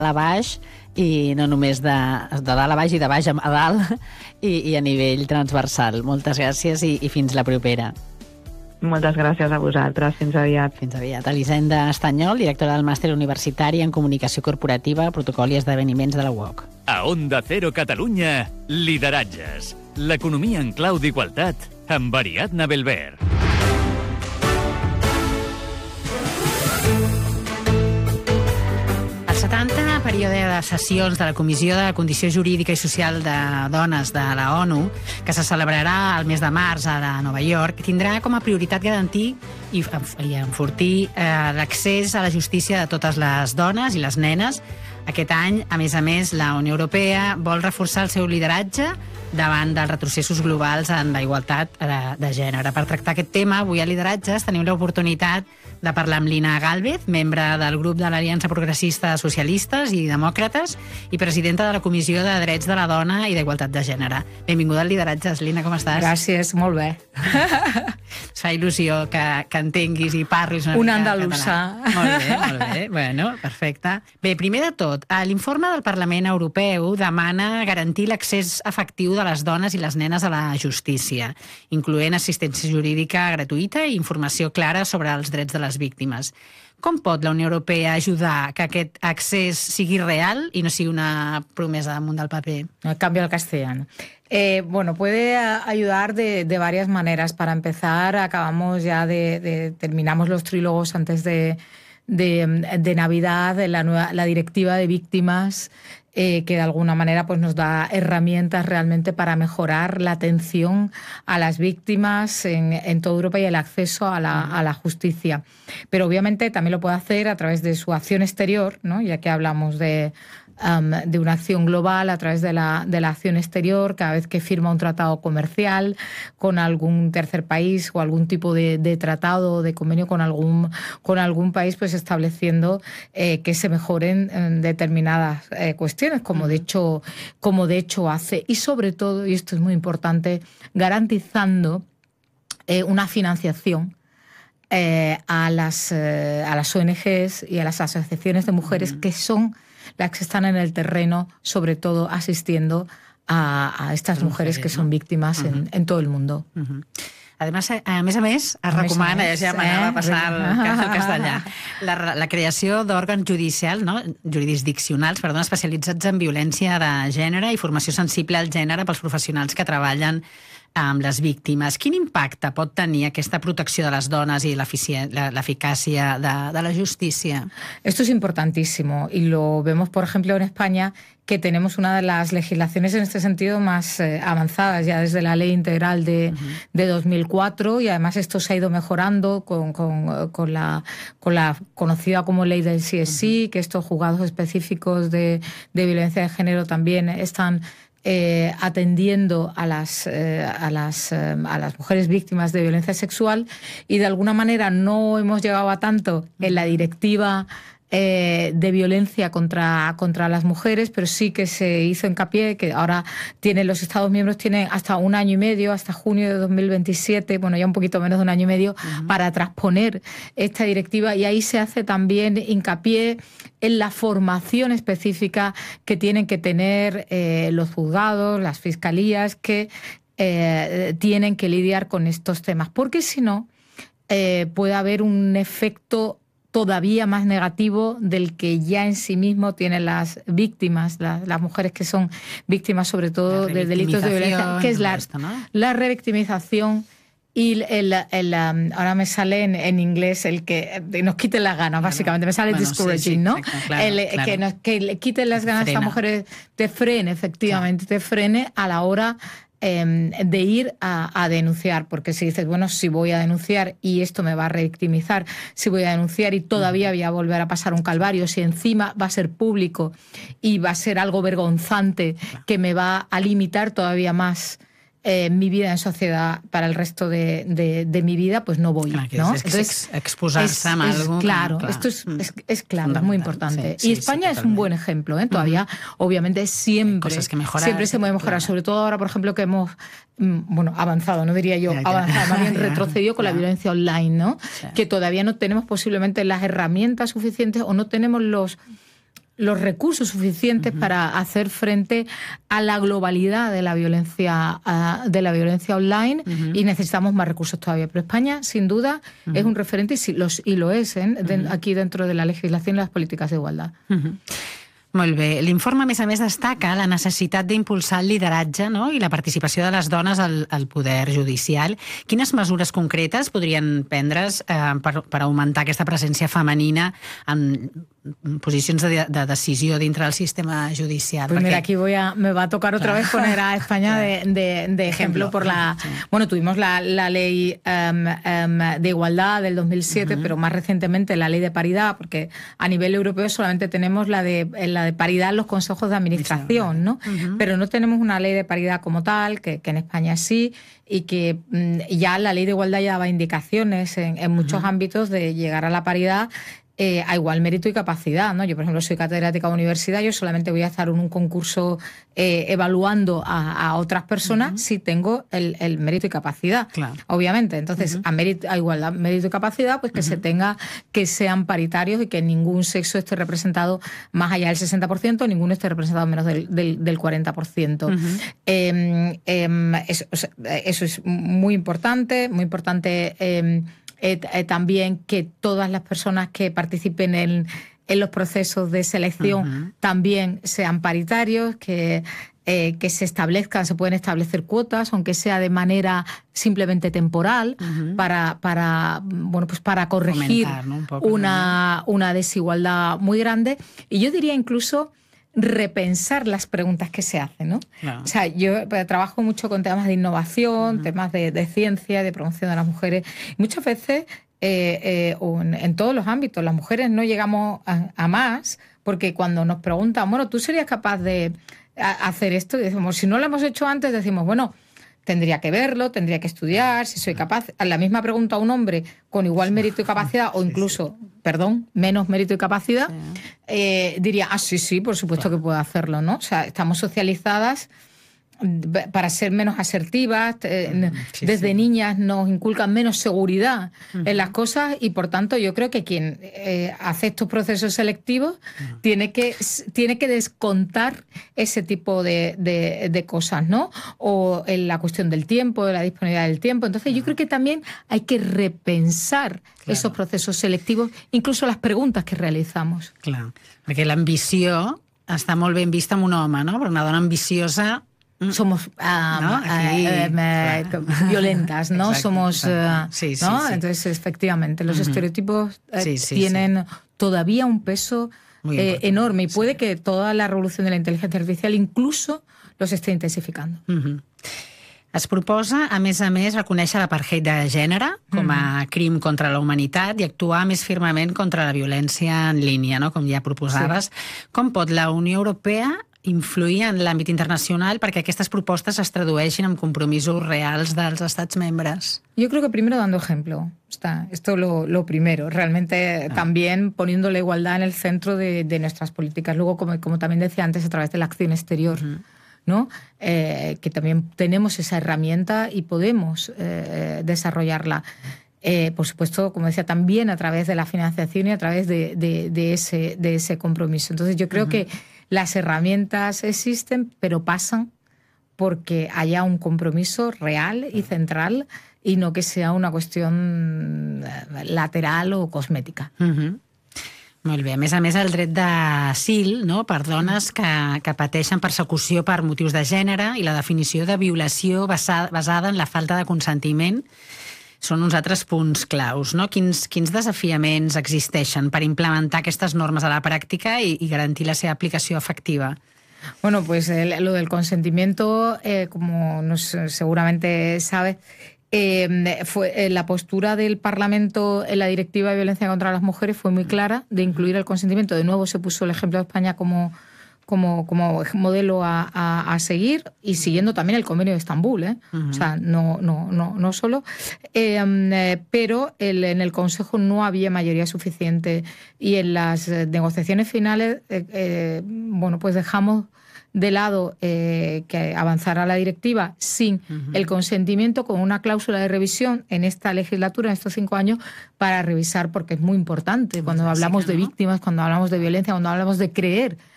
a baix, i no només de dalt a baix i de baix a dalt, i a nivell transversal. Moltes gràcies i fins la propera. Moltes gràcies a vosaltres. Fins aviat. Fins aviat. Elisenda Estanyol, directora del Màster Universitari en Comunicació Corporativa, Protocol i Esdeveniments de la UOC. A Onda Cero Catalunya, lideratges. L'economia en clau d'igualtat amb Ariadna Belver. El 70 període de sessions de la Comissió de Condició Jurídica i Social de Dones de la ONU, que se celebrarà el mes de març a Nova York, tindrà com a prioritat garantir i enfortir l'accés a la justícia de totes les dones i les nenes. Aquest any, a més, la Unió Europea vol reforçar el seu lideratge davant dels retrocessos globals en la igualtat de gènere. Per tractar aquest tema, avui a Lideratges tenim l'oportunitat de parlar amb Lina Gálvez, membre del grup de l'Aliança Progressista de Socialistes i Demòcrates i presidenta de la Comissió de Drets de la Dona i d'Igualtat de Gènere. Benvinguda al Lideratges, Lina, com estàs? Gràcies, molt bé. Es fa il·lusió que entenguis i parlis una Una mica andalusa. català. Molt bé. Bueno, perfecte. Bé, primer de tot, l'informe del Parlament Europeu demana garantir l'accés efectiu de les dones i les nenes a la justícia, incloent assistència jurídica gratuïta i informació clara sobre els drets de les víctimes. Com pot la Unió Europea ajudar que aquest accés sigui real i no sigui una promesa damunt del paper? Cambio al castellano. Bueno, puede ayudar de varias maneras. Para empezar, terminamos los trílogos antes de Navidad, la directiva de víctimas, que de alguna manera pues nos da herramientas realmente para mejorar la atención a las víctimas en toda Europa y el acceso a la justicia. Pero obviamente también lo puede hacer a través de su acción exterior, ¿no? Ya que hablamos de una acción global a través de la acción exterior, cada vez que firma un tratado comercial con algún tercer país o algún tipo de tratado o de convenio con algún país, pues estableciendo que se mejoren determinadas cuestiones, como de hecho hace, y sobre todo, y esto es muy importante, garantizando una financiación a las ONGs y a las asociaciones de mujeres que son las que estan en el terreno, sobre todo asistiendo a estas mujeres que son víctimas en todo el mundo. Además, a més, es recomana, ja m'anava a passar el castellà, la creació d'òrgans jurisdiccionals especialitzats en violència de gènere i formació sensible al gènere pels professionals que treballen amb les víctimes. Quin impacte pot tenir aquesta protecció de les dones i l'eficàcia de la justícia? Esto es importantísimo y lo vemos, por ejemplo, en España, que tenemos una de las legislaciones en este sentido más avanzadas, ya desde la Ley Integral de 2004, y además esto se ha ido mejorando con la conocida como Ley del CSI, que estos juzgados específicos de violencia de género también están atendiendo a las mujeres víctimas de violencia sexual, y de alguna manera no hemos llegado a tanto en la directiva de violencia contra las mujeres, pero sí que se hizo hincapié que ahora los Estados miembros tienen hasta un año y medio, hasta junio de 2027, bueno, ya un poquito menos de un año y medio, para transponer esta directiva, y ahí se hace también hincapié en la formación específica que tienen que tener los juzgados, las fiscalías, que tienen que lidiar con estos temas, porque si no puede haber un efecto todavía más negativo del que ya en sí mismo tienen las víctimas, las mujeres que son víctimas sobre todo de delitos de violencia, que es la revictimización y ahora me sale en inglés el que nos quiten las ganas, básicamente, me sale discouraging, ¿no? Claro. Que le quiten las ganas a estas mujeres, te frene, efectivamente, te frene a la hora de ir a denunciar, porque si dices, bueno, si voy a denunciar y esto me va a revictimizar, si voy a denunciar y todavía voy a volver a pasar un calvario, si encima va a ser público y va a ser algo vergonzante que me va a limitar todavía más mi vida en sociedad para el resto de mi vida, pues no voy, ¿no? Entonces, exposarse a algo. Claro, esto es claro, es muy importante. Y España es un buen ejemplo, ¿eh? Todavía, obviamente, siempre se puede mejorar. Sobre todo ahora, por ejemplo, que hemos avanzado, no diría yo, avanzado, más bien retrocedido con la violencia online, ¿no? Que todavía no tenemos posiblemente las herramientas suficientes o no tenemos los recursos suficientes para hacer frente a la globalidad de la violencia online, y necesitamos más recursos todavía. Pero España, sin duda, es un referente y lo es aquí dentro de la legislación y las políticas de igualdad. Molt bé. L'informe, a més destaca la necessitat d'impulsar el lideratge, no?, i la participació de les dones al poder judicial. Quines mesures concretes podrien prendre's per augmentar aquesta presència femenina en posicions de decisió dintre del sistema judicial? Pues mira, aquí me va a tocar otra vez poner a España de ejemplo por la... Bueno, tuvimos la ley de igualdad del 2007, pero más recientemente la ley de paridad, porque a nivel europeo solamente tenemos la de paridad en los consejos de administración, ¿no? Pero no tenemos una ley de paridad como tal, que en España sí, y que ya la ley de igualdad ya daba indicaciones en muchos ámbitos de llegar a la paridad a igual mérito y capacidad, ¿no? Yo, por ejemplo, soy catedrática de universidad, yo solamente voy a estar en un concurso evaluando a otras personas si tengo el mérito y capacidad, claro, obviamente. Entonces, a igualdad, mérito y capacidad, pues que sean paritarios y que ningún sexo esté representado más allá del 60%, ninguno esté representado menos del 40%. Eso es muy importante, también que todas las personas que participen en los procesos de selección también sean paritarios, que se pueden establecer cuotas, aunque sea de manera simplemente temporal, para corregir una desigualdad muy grande. Y yo diría incluso repensar las preguntas que se hacen, ¿no? Claro. O sea, yo trabajo mucho con temas de innovación, temas de ciencia, de promoción de las mujeres. Muchas veces, en todos los ámbitos, las mujeres no llegamos a más, porque cuando nos preguntan, bueno, ¿tú serías capaz de hacer esto? Y decimos, si no lo hemos hecho antes, decimos, bueno, tendría que verlo, tendría que estudiar, si soy capaz. A la misma pregunta a un hombre con igual mérito y capacidad, o incluso, menos mérito y capacidad, diría, sí, por supuesto que puedo hacerlo, ¿no? O sea, estamos socializadas para ser menos asertivas, desde niñas nos inculcan menos seguridad en las cosas, y por tanto yo creo que quien hace estos procesos selectivos tiene que descontar ese tipo de cosas, ¿no? O en la cuestión del tiempo, de la disponibilidad del tiempo. Entonces yo creo que también hay que repensar esos procesos selectivos, incluso las preguntas que realizamos. Clar, perquè l'ambició està molt ben vista en un home, no? Però una dona ambiciosa somos violentas, ¿no? Exacto, somos, exacto. Sí. Entonces, efectivamente, los estereotipos tienen todavía un peso enorme, y puede que toda la revolución de la inteligencia artificial incluso los esté intensificando. Es proposa, a més, reconèixer l'apartheid de gènere com a crim contra la humanitat i actuar més firmament contra la violència en línia, no? Com ja proposaves. Com pot la Unió Europea influir en l'àmbit internacional perquè aquestes propostes es tradueixin en compromisos reals dels estats membres? Yo creo que primero dando ejemplo. Esto lo primero. Realmente también poniendo la igualdad en el centro de nuestras políticas. Luego, como también decía antes, a través de la acción exterior, ¿no? Que también tenemos esa herramienta y podemos desarrollarla. Por supuesto, como decía, también a través de la financiación y a través de ese compromiso. Entonces yo creo que las herramientas existen, pero pasan porque haya un compromiso real y central, y no que sea una cuestión lateral o cosmética. Molt bé. A més, el dret d'asil, no?, per dones que pateixen persecució per motius de gènere, i la definició de violació basada en la falta de consentiment són uns altres punts claus, no? Quins desafiaments existeixen per implementar aquestes normes a la pràctica i garantir la seva aplicació efectiva? Bueno, pues lo del consentimiento, como seguramente sabes, fue la postura del Parlamento en la Directiva de Violencia contra las Mujeres fue muy clara, de incluir el consentimiento. De nuevo se puso el ejemplo de España como como modelo a seguir, y siguiendo también el Convenio de Estambul, ¿eh? O sea, no solo. Pero en el Consejo no había mayoría suficiente, y en las negociaciones finales, bueno, pues dejamos de lado que avanzara la directiva sin el consentimiento, con una cláusula de revisión en esta legislatura, en estos 5 años, para revisar, porque es muy importante cuando hablamos de víctimas, cuando hablamos de violencia, cuando hablamos de creer